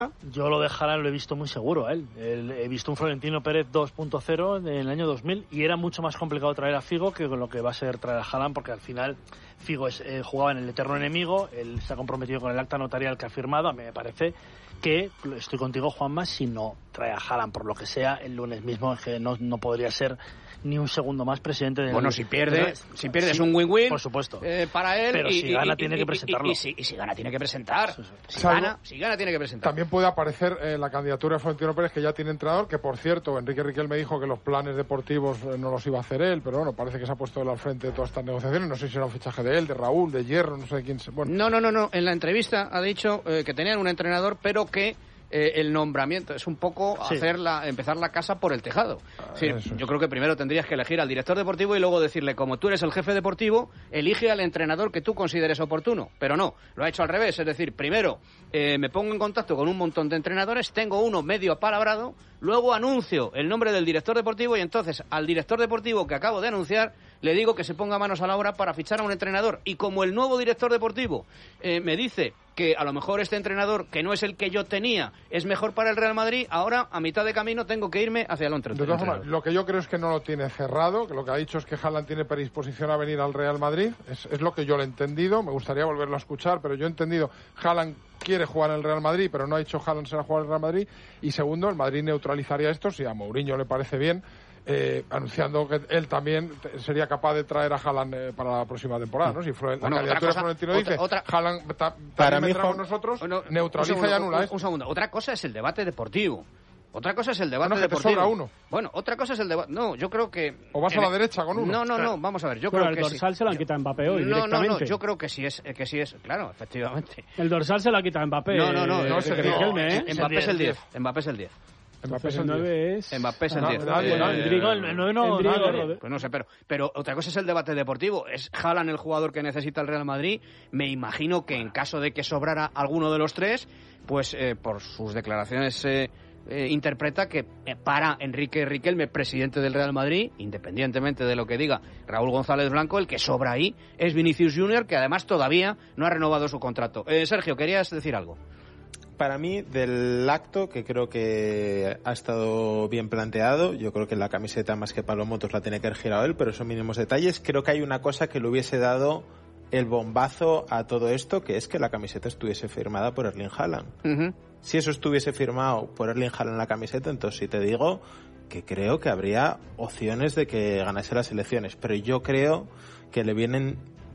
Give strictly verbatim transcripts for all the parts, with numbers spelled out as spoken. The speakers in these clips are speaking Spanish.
Yo lo de Haaland lo he visto muy seguro a él. El, he visto un Florentino Pérez dos punto cero en el año dos mil y era mucho más complicado traer a Figo que con lo que va a ser traer a Haaland, porque al final Figo es, eh, jugaba en el eterno enemigo, él se ha comprometido con el acta notarial que ha firmado. A mí me parece que, estoy contigo, Juanma, si no trae a Haaland por lo que sea el lunes mismo, es que no, no podría ser ni un segundo más presidente de... Bueno, si pierde, si pierde sí, es un win-win, por supuesto, eh, para él. Pero y, si gana y, tiene y, que presentarlo. Y, y, y, si, y si gana tiene que presentar. Sí, sí. Si, Salvo, gana, si gana tiene que presentar. También puede aparecer eh, la candidatura de Florentino Pérez, que ya tiene entrenador, que por cierto, Enrique Riquelme dijo que los planes deportivos eh, no los iba a hacer él, pero bueno, parece que se ha puesto él al frente de todas estas negociaciones. No sé si será un fichaje de él, de Raúl, de Hierro, no sé de quién. Se... Bueno. No, no, no, no. En la entrevista ha dicho eh, que tenían un entrenador, pero que Eh, el nombramiento es un poco sí. hacer la, empezar la casa por el tejado. Ah, sí, yo creo que primero tendrías que elegir al director deportivo y luego decirle, como tú eres el jefe deportivo, elige al entrenador que tú consideres oportuno. Pero no, lo ha hecho al revés. Es decir, primero eh, me pongo en contacto con un montón de entrenadores, tengo uno medio apalabrado, luego anuncio el nombre del director deportivo y entonces al director deportivo que acabo de anunciar le digo que se ponga manos a la obra para fichar a un entrenador. Y como el nuevo director deportivo eh, me dice que a lo mejor este entrenador, que no es el que yo tenía, es mejor para el Real Madrid, ahora a mitad de camino tengo que irme hacia el otro. De todas formas, lo que yo creo es que no lo tiene cerrado, que lo que ha dicho es que Haaland tiene predisposición a venir al Real Madrid, es, es lo que yo le he entendido, me gustaría volverlo a escuchar, pero yo he entendido, Haaland quiere jugar en el Real Madrid, pero no ha dicho Haaland será jugar en el Real Madrid, y segundo, el Madrid neutralizaría esto, si a Mourinho le parece bien, Eh, anunciando que él también sería capaz de traer a Haaland eh, para la próxima temporada, ¿no? Si fue, bueno, la candidatura de Florentino dice, otra, Haaland ta, para mí entramos nosotros, no, neutraliza segundo, y anula un, esto. Un segundo, otra cosa es el debate deportivo. Otra cosa es el debate bueno, que deportivo. te sobra uno. Bueno, otra cosa es el debate. No, yo creo que. O vas a la derecha con uno. No, no, claro. no. Vamos a ver. Yo bueno, creo el que dorsal sí. se lo han quitado a Mbappé hoy. No, no, no. Yo Yo creo que sí es, que sí es. Claro, efectivamente. El dorsal se lo ha quitado a Mbappé. No, no, no. Eh, no, es el Riquelme, ¿eh? Mbappé es el diez. Mbappé es el diez. Mbappé es el nueve es... Mbappé es el diez. Nadie, nadie. Endrigo, el nueve no... Endrigo, pues no sé, pero, pero otra cosa es el debate deportivo. ¿Es Haaland el jugador que necesita el Real Madrid? Me imagino que en caso de que sobrara alguno de los tres, pues eh, por sus declaraciones eh, eh, interpreta que eh, para Enrique Riquelme, presidente del Real Madrid, independientemente de lo que diga Raúl González Blanco, el que sobra ahí es Vinicius Junior, que además todavía no ha renovado su contrato. Eh, Sergio, ¿querías decir algo? Para mí, del acto, que creo que ha estado bien planteado, yo creo que la camiseta más que palomotos la tiene que haber girado él, pero son mínimos detalles. Creo que hay una cosa que le hubiese dado el bombazo a todo esto, que es que la camiseta estuviese firmada por Erling Haaland. Uh-huh. Si eso estuviese firmado por Erling Haaland la camiseta, entonces sí te digo que creo que habría opciones de que ganase las elecciones, pero yo creo que le vienen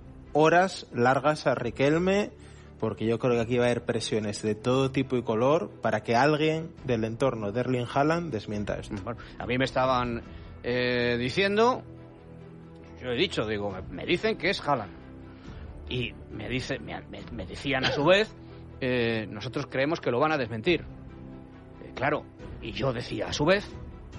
horas largas a Riquelme, porque yo creo que aquí va a haber presiones de todo tipo y color para que alguien del entorno de Erling Haaland desmienta esto. Bueno, a mí me estaban eh, diciendo, yo he dicho, digo, me, me dicen que es Haaland. Y me, dice, me, me, me decían a su vez, eh, nosotros creemos que lo van a desmentir. Eh, claro, y yo decía a su vez,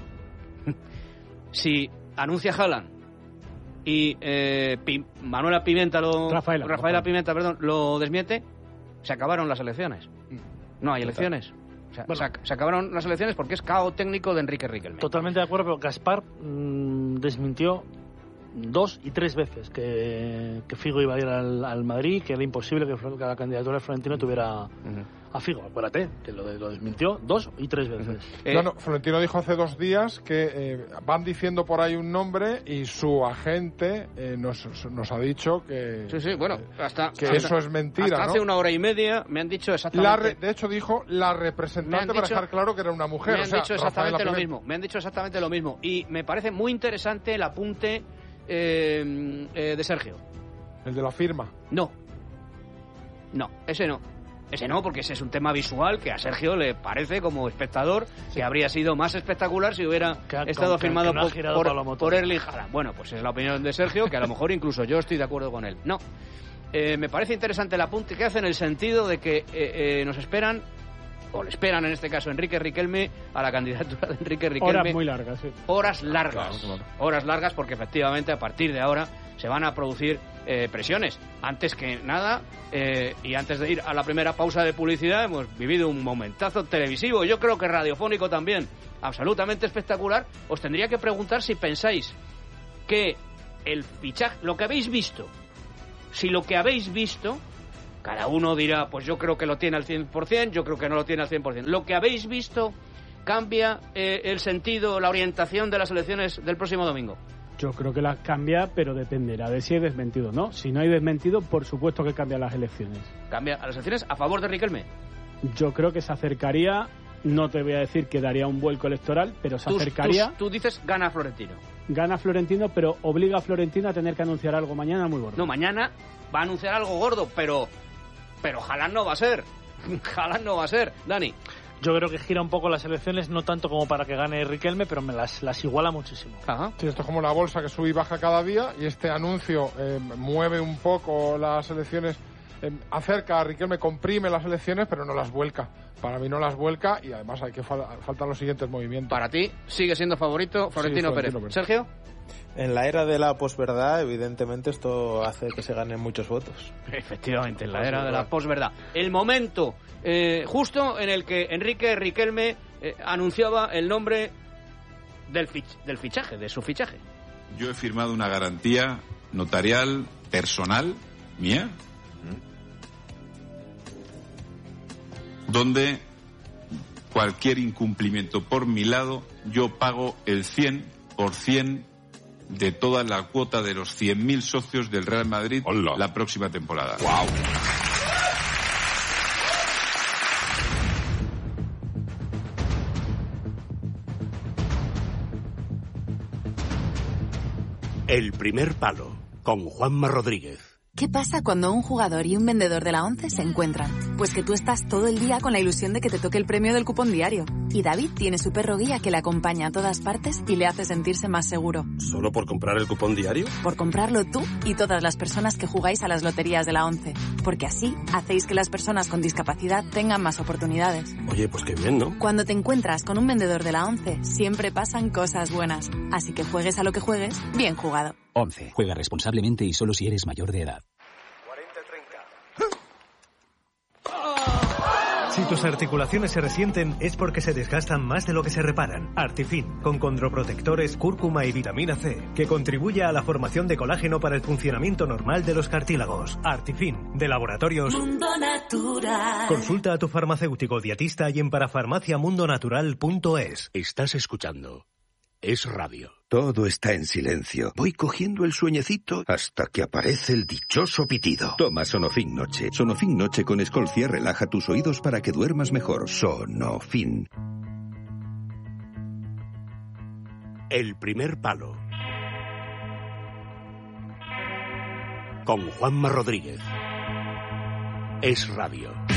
si anuncia Haaland y eh, Pi, Manuela Pimenta lo Rafaela, Rafaela Pimenta, perdón, lo desmiente, se acabaron las elecciones. No hay elecciones. O sea, bueno, se, se acabaron las elecciones porque es caos técnico de Enrique Riquelme. Totalmente de acuerdo, pero Gaspar mmm, desmintió dos y tres veces que, que Figo iba a ir al, al Madrid, que era imposible que, que la candidatura de Florentino tuviera uh-huh. a Figo. Acuérdate, que lo, lo desmintió dos y tres veces. Uh-huh. Eh, no, no, Florentino dijo hace dos días que eh, van diciendo por ahí un nombre y su agente eh, nos, nos ha dicho que, sí, sí, bueno, hasta, que hasta, eso es mentira. Hasta ¿no? hace una hora y media me han dicho exactamente... La re, de hecho dijo la representante para dejar claro que era una mujer. Me han o sea, dicho exactamente Rafaela lo Pimenta. mismo. Me han dicho exactamente lo mismo. Y me parece muy interesante el apunte Eh, eh, de Sergio. ¿El de la firma? No. No, ese no. Ese no, porque ese es un tema visual que a Sergio le parece, como espectador, sí, que habría sido más espectacular si hubiera que, estado con, firmado que, que no por, por, por Erling Haaland. Bueno, pues es la opinión de Sergio, que a lo mejor incluso yo estoy de acuerdo con él. No. Eh, me parece interesante el apunte que hace en el sentido de que eh, eh, nos esperan, o le esperan en este caso Enrique Riquelme, a la candidatura de Enrique Riquelme. Horas muy largas, sí. Horas largas. Claro, claro. Horas largas porque efectivamente a partir de ahora se van a producir eh, presiones. Antes que nada, eh, y antes de ir a la primera pausa de publicidad, hemos vivido un momentazo televisivo, yo creo que radiofónico también, absolutamente espectacular. Os tendría que preguntar si pensáis que el fichaje, lo que habéis visto, si lo que habéis visto Cada uno dirá, pues yo creo que lo tiene al cien por ciento, yo creo que no lo tiene al cien por ciento. Lo que habéis visto cambia eh, el sentido, la orientación de las elecciones del próximo domingo. Yo creo que las cambia, pero dependerá de si hay desmentido o no. Si no hay desmentido, por supuesto que cambian las elecciones. Cambia a las elecciones a favor de Riquelme. Yo creo que se acercaría, no te voy a decir que daría un vuelco electoral, pero se Tú, acercaría. tú, tú dices gana Florentino. Gana Florentino, pero obliga a Florentino a tener que anunciar algo mañana muy gordo. No, mañana va a anunciar algo gordo, pero pero Haaland no va a ser. Haaland no va a ser. Dani. Yo creo que gira un poco las elecciones, no tanto como para que gane Riquelme, pero me las, las iguala muchísimo. Ajá. Sí, esto es como la bolsa que sube y baja cada día, y este anuncio eh, mueve un poco las elecciones, eh, acerca a Riquelme, comprime las elecciones, pero no las vuelca. Para mí no las vuelca, y además hay que fal- faltan los siguientes movimientos. Para ti sigue siendo favorito Florentino, Sí, Florentino Pérez. Pérez. Sergio. En la era de la posverdad, evidentemente, esto hace que se ganen muchos votos. Efectivamente, en la era de la posverdad. El momento eh, justo en el que Enrique Riquelme eh, anunciaba el nombre del, fich- del fichaje, de su fichaje. Yo he firmado una garantía notarial personal mía, donde cualquier incumplimiento por mi lado, yo pago el cien por ciento de toda la cuota de los cien mil socios del Real Madrid Hola. la próxima temporada. ¡Wow! El primer palo, con Juanma Rodríguez. ¿Qué pasa cuando un jugador y un vendedor de la ONCE se encuentran? Pues que tú estás todo el día con la ilusión de que te toque el premio del cupón diario. Y David tiene su perro guía que le acompaña a todas partes y le hace sentirse más seguro. ¿Solo por comprar el cupón diario? Por comprarlo tú y todas las personas que jugáis a las loterías de la ONCE. Porque así hacéis que las personas con discapacidad tengan más oportunidades. Oye, pues qué bien, ¿no? Cuando te encuentras con un vendedor de la ONCE, siempre pasan cosas buenas. Así que juegues a lo que juegues, bien jugado. ONCE. Juega responsablemente y solo si eres mayor de edad. Si tus articulaciones se resienten es porque se desgastan más de lo que se reparan. Artifin, con condroprotectores, cúrcuma y vitamina C, que contribuye a la formación de colágeno para el funcionamiento normal de los cartílagos. Artifin, de Laboratorios Mundo Natural. Consulta a tu farmacéutico dietista y en parafarmaciamundonatural punto es. Estás escuchando Es Radio. Todo está en silencio. Voy cogiendo el sueñecito hasta que aparece el dichoso pitido. Toma Sonofin Noche. Sonofin Noche con Escolcia relaja tus oídos para que duermas mejor. Sonofin. El primer palo. Con Juanma Rodríguez. Es Radio.